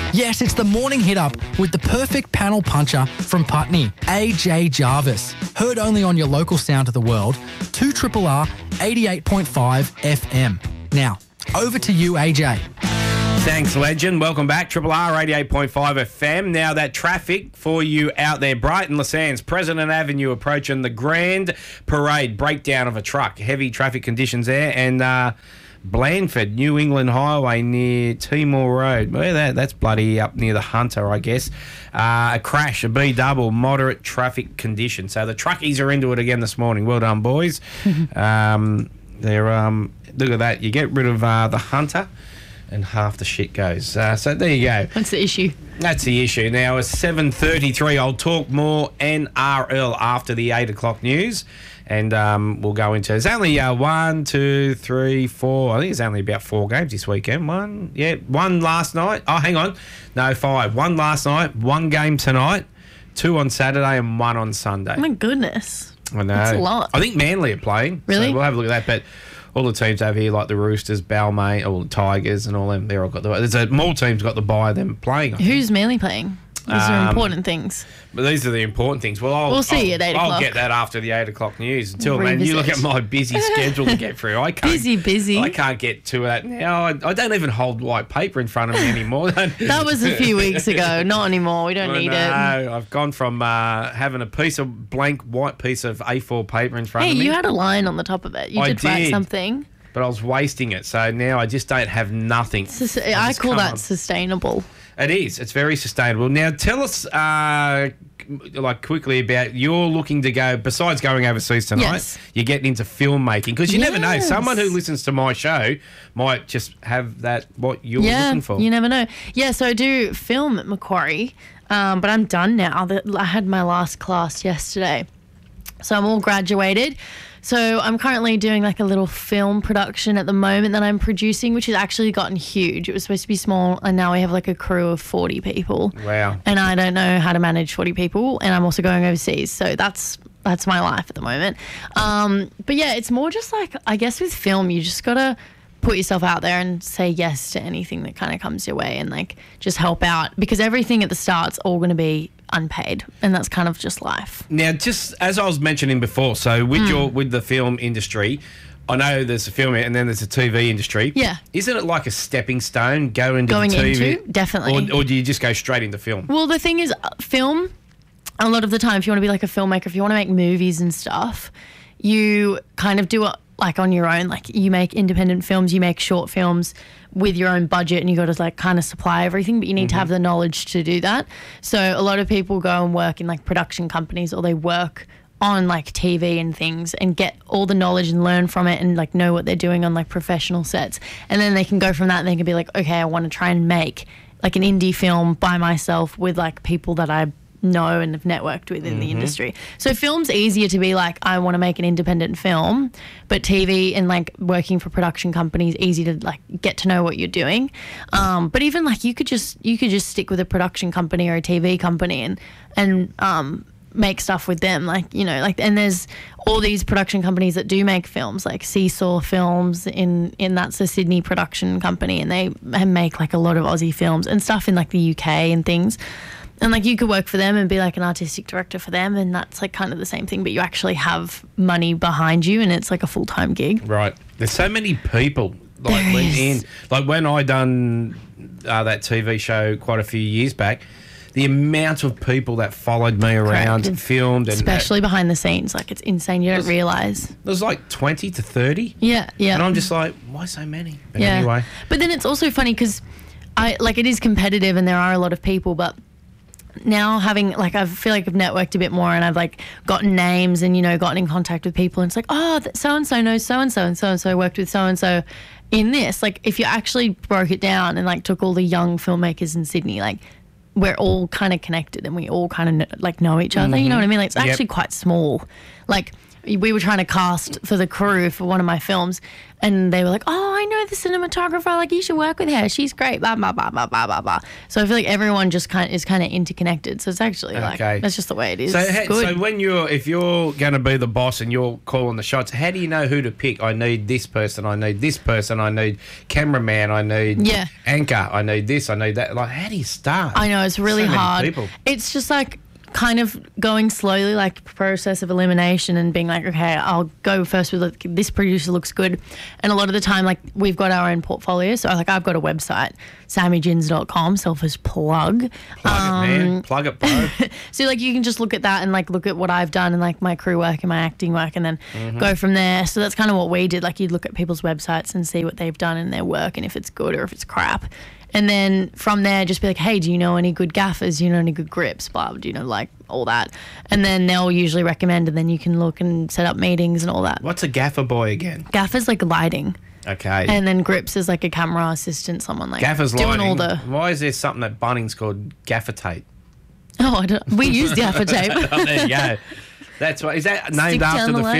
Yes, it's the morning hit up with the perfect panel puncher from Putney, AJ Jarvis. Heard only on your local sound of the world, 2RRR 88.5 FM. Now, over to you, AJ. Thanks, legend. Welcome back. Triple R 88.5 FM. Now, that traffic for you out there. Brighton, Les Sands, President Avenue approaching the Grand Parade. Breakdown of a truck. Heavy traffic conditions there. And Blandford, New England Highway near Timor Road. Well, that's bloody up near the Hunter, I guess. A crash, a B-double, moderate traffic condition. So the truckies are into it again this morning. Well done, boys. Look at that. You get rid of the Hunter and half the shit goes. So there you go. What's the issue? That's the issue. Now, it's 7:33. I'll talk more NRL after the 8 o'clock news. And we'll go into... It's only 1, 2, 3, 4... I think it's only about 4 games this weekend. One last night. Oh, hang on. No, 5. 1 last night, 1 game tonight, 2 on Saturday and 1 on Sunday. Oh, my goodness. I know. That's a lot. I think Manly are playing. Really? So we'll have a look at that. But all the teams over here, like the Roosters, Balmain, all the Tigers and all them, they're all got the... There's more teams got the bye than playing. Who's Manly playing? These are important things. But these are the important things. Well, we'll see at 8 o'clock. I'll get that after the 8 o'clock news. Until then, you look at my busy schedule to get through. I can't, busy. I can't get to that now. I don't even hold white paper in front of me anymore. That was a few weeks ago. Not anymore. We don't need it. No, I've gone from having a blank white piece of A4 paper in front of me. Hey, you had a line on the top of it. You did write something. But I was wasting it. So now I just don't have nothing. I call that sustainable. It is. It's very sustainable. Now, tell us, quickly about you're looking to go, besides going overseas tonight, you're getting into filmmaking. Because you never know. Someone who listens to my show might just have that, what you're looking for. You never know. Yeah, so I do film at Macquarie, but I'm done now. I had my last class yesterday. So I'm all graduated. So I'm currently doing like a little film production at the moment that I'm producing, which has actually gotten huge. It was supposed to be small, and now we have like a crew of 40 people. Wow. And I don't know how to manage 40 people, and I'm also going overseas. So that's my life at the moment. But yeah, it's more just like, I guess with film, you just got to put yourself out there and say yes to anything that kind of comes your way and like just help out, because everything at the start's all going to be unpaid, and that's kind of just life. Now, just as I was mentioning before, so with the film industry, I know there's a film and then there's a TV industry. Yeah. Isn't it like a stepping stone going into TV? Definitely. Or do you just go straight into film? Well, the thing is, film, a lot of the time, if you want to be like a filmmaker, if you want to make movies and stuff, you kind of do it like on your own. Like you make independent films, you make short films with your own budget, and you got to like kind of supply everything, but you need to have the knowledge to do that. So a lot of people go and work in like production companies, or they work on like TV and things and get all the knowledge and learn from it and like know what they're doing on like professional sets. And then they can go from that and they can be like, okay, I want to try and make like an indie film by myself with like people that I know and have networked with in the industry. So film's easier to be like, I want to make an independent film, but TV and like working for production companies, easy to like get to know what you're doing. But even like you could just stick with a production company or a TV company and make stuff with them, like, you know, like, and there's all these production companies that do make films, like Seesaw Films in that's a Sydney production company, and they make like a lot of Aussie films and stuff in like the UK and things. And like you could work for them and be like an artistic director for them, and that's like kind of the same thing, but you actually have money behind you and it's like a full-time gig. Right. There's so many people like went in. Like when I done that TV show quite a few years back, the amount of people that followed me around and filmed. And especially behind the scenes. Like it's insane. You don't realise. There's like 20 to 30. Yeah, yeah. And I'm just like, why so many? But anyway. But then it's also funny because it is competitive and there are a lot of people, but now having like, I feel like I've networked a bit more and I've like gotten names and, you know, gotten in contact with people, and it's like, oh, so-and-so knows so-and-so and so-and-so worked with so-and-so in this. Like if you actually broke it down and like took all the young filmmakers in Sydney, like we're all kind of connected and we all kind of like know each other. You know what I mean? Like it's actually quite small. Like we were trying to cast for the crew for one of my films, and they were like, "Oh, I know the cinematographer. Like, you should work with her. She's great." Blah blah blah blah blah blah blah. So I feel like everyone just is kind of interconnected. So it's actually like that's just the way it is. So when if you're going to be the boss and you're calling the shots, how do you know who to pick? I need this person. I need this person. I need cameraman. I need anchor. I need this. I need that. Like, how do you start? I know it's really hard. People. It's just like kind of going slowly, like process of elimination, and being like, okay, I'll go first with like, this producer looks good. And a lot of the time, like, we've got our own portfolio. So like, I've got a website, sammygins.com, selfish plug. Plug it, man. Plug it, bro. So like, you can just look at that and like look at what I've done and like my crew work and my acting work, and then go from there. So that's kind of what we did. Like, you'd look at people's websites and see what they've done in their work and if it's good or if it's crap. And then from there, just be like, hey, do you know any good gaffers? Do you know any good grips? Blah, do you know, like, all that? And then they'll usually recommend, and then you can look and set up meetings and all that. What's a gaffer boy again? Gaffer's like lighting. Okay. And then grips is like a camera assistant, someone like Gaffer's doing lighting. all the... Why is there something at Bunnings called gaffer tape? Oh, we use gaffer tape. Oh, there you go. That's what, is that named Stick after down the the film?